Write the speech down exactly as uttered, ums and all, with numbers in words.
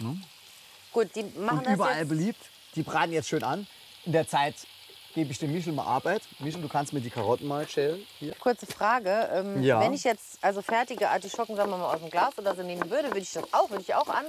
Gut, die machen Und das überall jetzt. beliebt. Die braten jetzt schön an. In der Zeit gebe ich dem Michel mal Arbeit. Michel, du kannst mir die Karotten mal schälen. Hier. Kurze Frage. Ähm, Ja. Wenn ich jetzt also fertige Artischocken, sagen wir mal, aus dem Glas oder so nehmen würde, würde ich das auch, würde ich auch an,